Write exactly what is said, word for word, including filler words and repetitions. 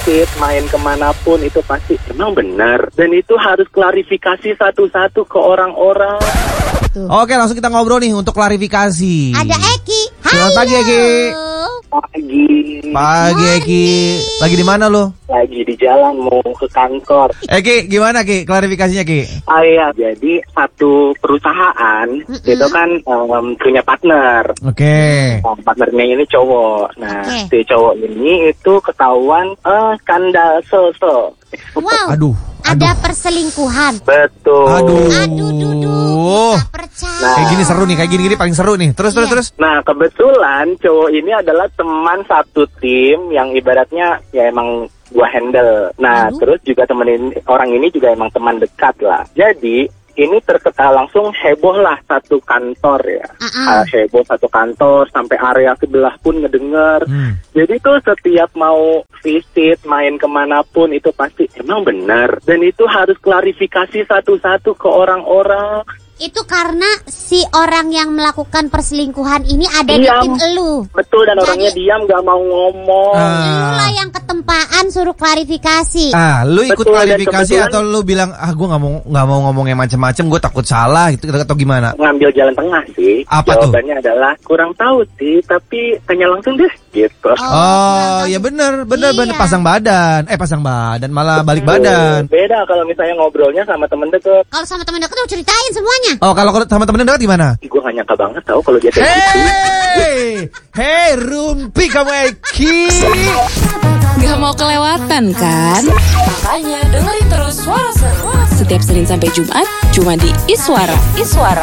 visit, main kemanapun itu pasti emang benar. Dan itu harus klarifikasi satu-satu ke orang-orang. Oke, langsung kita ngobrol nih untuk klarifikasi. Ada Eki. Selamat pagi, Eki. Pagi. Pagi, Eki. Lagi di mana lo? Lagi di jalan mau ke kantor. Eki, gimana Ki? Klarifikasinya Ki? Ah iya, jadi satu perusahaan Mm-mm. itu kan um, punya partner. Oke. Okay. Nah, partnernya ini cowok. Nah, okay. si cowok ini itu ketahuan uh, skandal so-so. Wow. Aduh. Ada perselingkuhan. Betul. Aduh, aduh, duduk. Gak percaya. Nah, kayak gini seru nih, kayak gini-gini paling seru nih. Terus, iya. terus, terus. Nah, kebetulan cowok ini adalah teman satu tim yang ibaratnya ya emang gua handle. Nah, aduh. Terus juga temen ini, orang ini juga emang teman dekat lah. Jadi ini terkenal langsung heboh lah satu kantor ya. Uh-uh. Uh, heboh satu kantor sampai area sebelah pun ngedenger. Hmm. Jadi tuh setiap mau visit, main kemanapun itu pasti emang benar. Dan itu harus klarifikasi satu-satu ke orang-orang. Itu karena si orang yang melakukan perselingkuhan ini ada diam. Di tim elu. Betul, dan jadi, orangnya diam gak mau ngomong. Ah. Lu lah yang ketempaan suruh klarifikasi. Ah, lu ikut Betul, klarifikasi atau lu bilang ah gue nggak mau nggak mau ngomong yang macam-macam, gue takut salah gitu atau gimana? Ngambil jalan tengah sih. Apa Jawabannya tuh? Adalah kurang tahu sih, tapi tanya langsung deh gitu. Oh, oh ya benar, benar iya. benar pasang badan. Eh pasang badan malah balik Betul. Badan. Beda kalau misalnya ngobrolnya sama temen deket. Kalau sama temen deket lu ceritain semuanya. Oh, kalau sama temen dekat gimana? Gue gak nyangka banget tau kalau dia kayak gitu. Hey, hey, Rumpi kamu Eki. Gak mau kelewatan kan? Makanya dengerin terus Suara Seru setiap Senin sampai Jumat cuma di Iswara. Iswara.